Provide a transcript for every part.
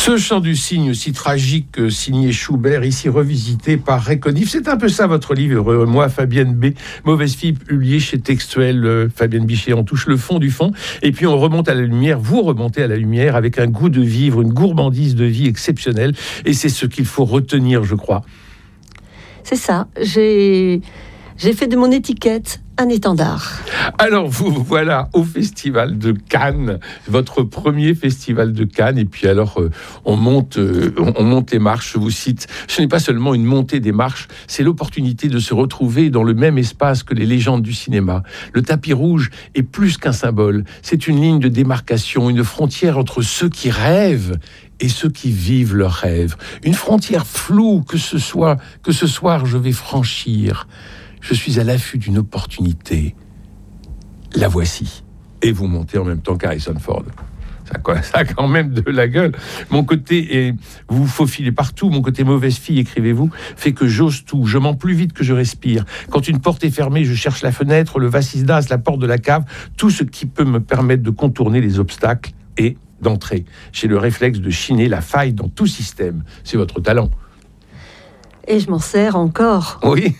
Ce chant du cygne si tragique, signé Schubert, ici revisité par Réconif. C'est un peu ça votre livre, moi, Fabienne B. Mauvaise fille, publié chez Textuel. Fabienne Bichet, on touche le fond du fond. Et puis on remonte à la lumière, vous remontez à la lumière avec un goût de vivre, une gourmandise de vie exceptionnelle. Et c'est ce qu'il faut retenir, je crois. C'est ça. J'ai fait de mon étiquette un étendard. Alors, vous voilà au Festival de Cannes, votre premier Festival de Cannes. Et puis alors, on monte les marches, je vous cite. Ce n'est pas seulement une montée des marches, c'est l'opportunité de se retrouver dans le même espace que les légendes du cinéma. Le tapis rouge est plus qu'un symbole. C'est une ligne de démarcation, une frontière entre ceux qui rêvent et ceux qui vivent leurs rêves. Une frontière floue que ce soir je vais franchir. Je suis à l'affût d'une opportunité. La voici. Et vous montez en même temps qu'Harrison Ford. Ça a quand même de la gueule. Mon côté, vous vous faufilez partout, mon côté mauvaise fille, écrivez-vous, fait que j'ose tout. Je mens plus vite que je respire. Quand une porte est fermée, je cherche la fenêtre, le vassis d'as, la porte de la cave, tout ce qui peut me permettre de contourner les obstacles et d'entrer. J'ai le réflexe de chiner la faille dans tout système. C'est votre talent. Et je m'en sers encore. Oui.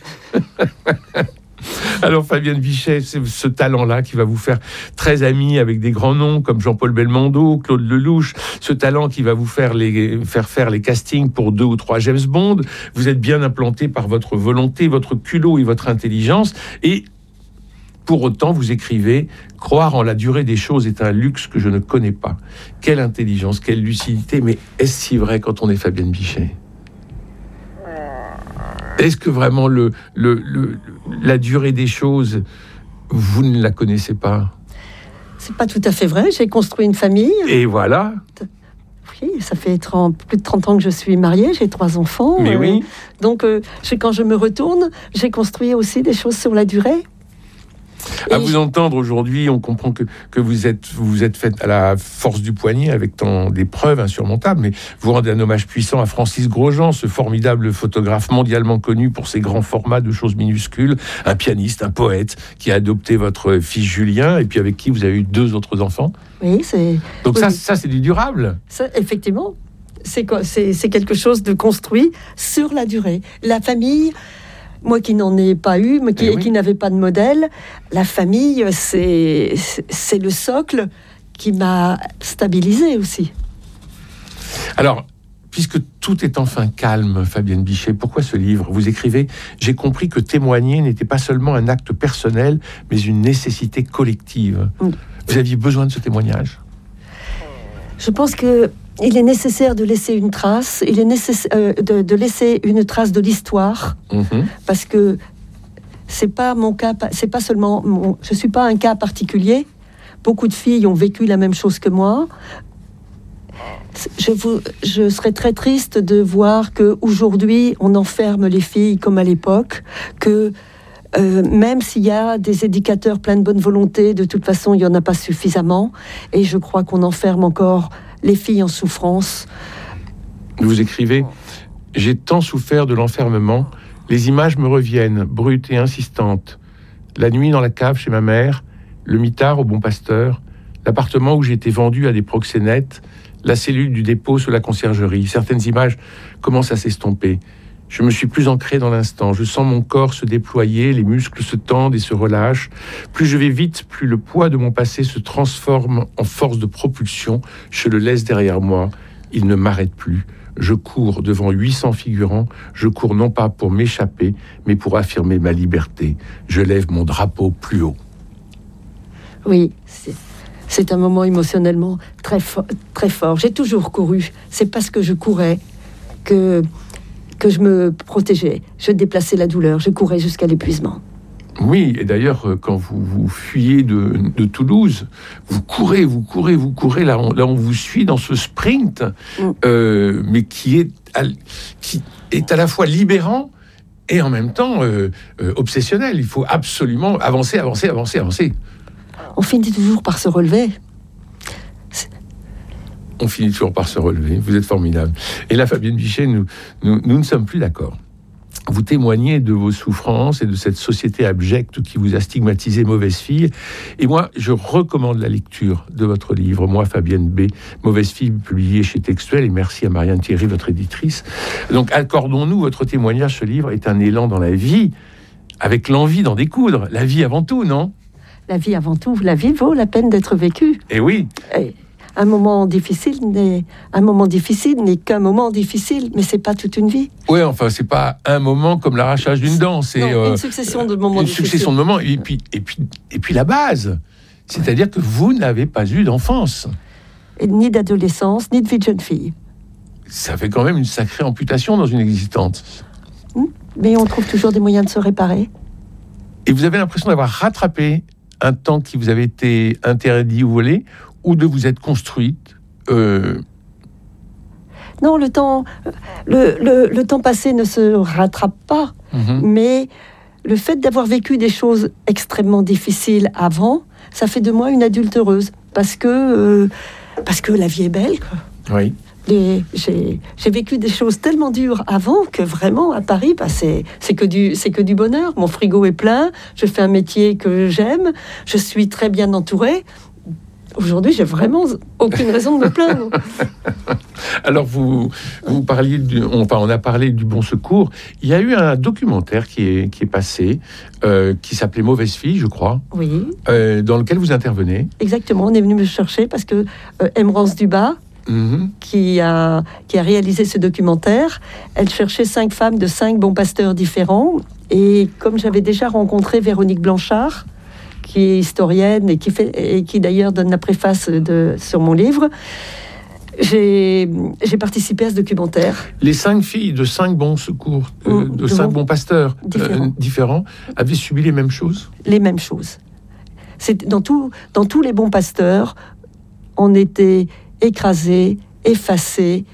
Alors Fabienne Bichet, c'est ce talent-là qui va vous faire très amie avec des grands noms comme Jean-Paul Belmondo, Claude Lelouch, ce talent qui va vous faire faire les castings pour 2 ou 3 James Bond. Vous êtes bien implanté par votre volonté, votre culot et votre intelligence. Et pour autant, vous écrivez « Croire en la durée des choses est un luxe que je ne connais pas. » Quelle intelligence, quelle lucidité. Mais est-ce si vrai quand on est Fabienne Bichet ? Est-ce que vraiment la durée des choses, vous ne la connaissez pas ? C'est pas tout à fait vrai. J'ai construit une famille. Et voilà. Oui, ça fait plus de 30 ans que je suis mariée. J'ai 3 enfants. Mais oui. Donc, quand je me retourne, j'ai construit aussi des choses sur la durée. À vous entendre aujourd'hui, on comprend que vous êtes faite à la force du poignet avec tant d'épreuves insurmontables, mais vous rendez un hommage puissant à Francis Grosjean, ce formidable photographe mondialement connu pour ses grands formats de choses minuscules, un pianiste, un poète, qui a adopté votre fils Julien, et puis avec qui vous avez eu 2 autres enfants. Oui, c'est... Donc oui. Ça, c'est du durable. Ça, effectivement, c'est quelque chose de construit sur la durée. La famille... Moi qui n'en ai pas eu, mais qui n'avait pas de modèle, la famille, c'est le socle qui m'a stabilisée aussi. Alors, puisque tout est enfin calme, Fabienne Bichet, pourquoi ce livre ? Vous écrivez « J'ai compris que témoigner n'était pas seulement un acte personnel, mais une nécessité collective. » Vous aviez besoin de ce témoignage ? Je pense que il est nécessaire de laisser une trace, il est nécessaire de laisser une trace de l'histoire, parce que c'est pas mon cas, c'est pas seulement je suis pas un cas particulier. Beaucoup de filles ont vécu la même chose que moi. Je serais très triste de voir que aujourd'hui on enferme les filles comme à l'époque, que même s'il y a des éducateurs pleins de bonne volonté, de toute façon il y en a pas suffisamment, et je crois qu'on enferme encore les filles en souffrance. Vous écrivez « J'ai tant souffert de l'enfermement, les images me reviennent, brutes et insistantes. La nuit dans la cave chez ma mère, le mitard au Bon Pasteur, l'appartement où j'ai été vendu à des proxénètes, la cellule du dépôt sous la conciergerie. Certaines images commencent à s'estomper. Je me suis plus ancré dans l'instant. Je sens mon corps se déployer, les muscles se tendent et se relâchent. Plus je vais vite, plus le poids de mon passé se transforme en force de propulsion. Je le laisse derrière moi. Il ne m'arrête plus. Je cours devant 800 figurants. Je cours non pas pour m'échapper, mais pour affirmer ma liberté. Je lève mon drapeau plus haut. » Oui, c'est un moment émotionnellement très fort. J'ai toujours couru. C'est parce que je courais que je me protégeais. Je déplaçais la douleur. Je courais jusqu'à l'épuisement. Oui, et d'ailleurs, quand vous fuyez de Toulouse, vous courez. Là, on vous suit dans ce sprint, mais qui est à la fois libérant et en même temps obsessionnel. Il faut absolument avancer. On finit toujours par se relever. On finit toujours par se relever. Vous êtes formidable. Et là, Fabienne Bichet, nous ne sommes plus d'accord. vous témoignez de vos souffrances et de cette société abjecte qui vous a stigmatisé mauvaise fille. Et moi, je recommande la lecture de votre livre, moi, Fabienne B., Mauvaise fille, publié chez Textuel. Et merci à Marianne Thierry, votre éditrice. Donc, accordons-nous, votre témoignage, ce livre est un élan dans la vie, avec l'envie d'en découdre. La vie avant tout, non ? La vie avant tout. La vie vaut la peine d'être vécue. Et oui. Un moment difficile n'est qu'un moment difficile, mais c'est pas toute une vie. Oui, enfin, c'est pas un moment comme l'arrachage d'une dent, c'est une succession de moments difficiles. Une succession de moments, et puis la base, c'est-à-dire que vous n'avez pas eu d'enfance. Et ni d'adolescence, ni de vie de jeune fille. Ça fait quand même une sacrée amputation dans une existence. Mais on trouve toujours des moyens de se réparer. Et vous avez l'impression d'avoir rattrapé un temps qui vous avait été interdit ou volé, ou de vous être construite Non, le temps passé ne se rattrape pas, mais le fait d'avoir vécu des choses extrêmement difficiles avant, ça fait de moi une adulte heureuse, parce que la vie est belle, quoi. Oui. J'ai vécu des choses tellement dures avant que vraiment à Paris, c'est que du bonheur. Mon frigo est plein, je fais un métier que j'aime, je suis très bien entourée. Aujourd'hui, j'ai vraiment aucune raison de me plaindre. Alors, vous parliez on a parlé du Bon Secours. Il y a eu un documentaire qui est passé, qui s'appelait Mauvaise fille, je crois. Oui. Dans lequel vous intervenez. Exactement. On est venu me chercher parce que Emerance Dubas, qui a réalisé ce documentaire, elle cherchait 5 femmes de 5 bons pasteurs différents. Et comme j'avais déjà rencontré Véronique Blanchard, qui est historienne et qui d'ailleurs donne la préface sur mon livre, j'ai participé à ce documentaire. Les 5 filles de 5 bons secours, de 5 bons pasteurs différents, avaient subi les mêmes choses ? Les mêmes choses. Dans tous les bons pasteurs, on était écrasés, effacés,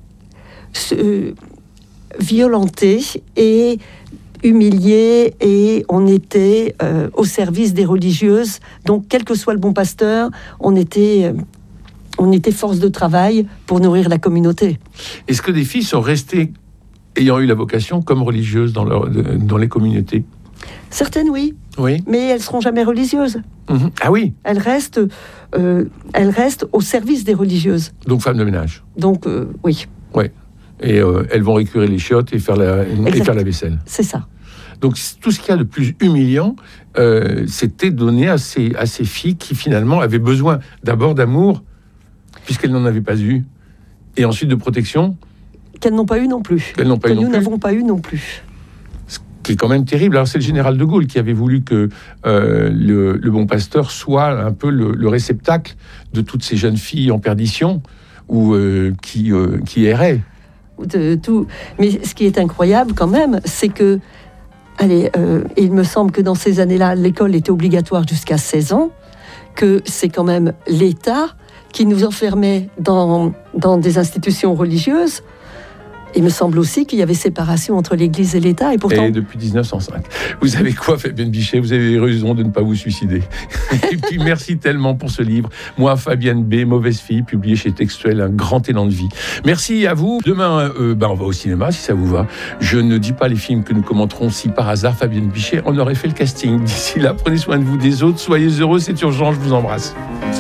violentés et humiliés, et on était au service des religieuses. Donc, quel que soit le bon pasteur, on était force de travail pour nourrir la communauté. Est-ce que des filles sont restées ayant eu la vocation comme religieuses dans les communautés ? Certaines, oui. Oui. Mais elles ne seront jamais religieuses. Ah oui. Elles restent au service des religieuses. Donc femmes de ménage. Donc, oui. Oui. Et elles vont récurer les chiottes et faire la vaisselle. C'est ça. Donc tout ce qu'il y a de plus humiliant, c'était donné à ces filles qui finalement avaient besoin d'abord d'amour, puisqu'elles n'en avaient pas eu, et ensuite de protection. Qu'elles n'ont pas eu non plus. Que nous n'avons pas eu non plus. Ce qui est quand même terrible. Alors c'est le général de Gaulle qui avait voulu que le bon pasteur soit un peu le réceptacle de toutes ces jeunes filles en perdition, ou qui erraient. Mais ce qui est incroyable quand même, c'est que, il me semble que dans ces années-là, l'école était obligatoire jusqu'à 16 ans, que c'est quand même l'État qui nous enfermait dans des institutions religieuses. Il me semble aussi qu'il y avait séparation entre l'Église et l'État. Et pourtant... Et depuis 1905. Vous savez quoi, Fabienne Bichet ? Vous avez raison de ne pas vous suicider. Et puis, merci tellement pour ce livre. Moi, Fabienne B., Mauvaise fille, publié chez Textuel, un grand élan de vie. Merci à vous. Demain, on va au cinéma, si ça vous va. Je ne dis pas les films que nous commenterons si par hasard, Fabienne Bichet, on aurait fait le casting. D'ici là, prenez soin de vous, des autres. Soyez heureux, c'est urgent, je vous embrasse.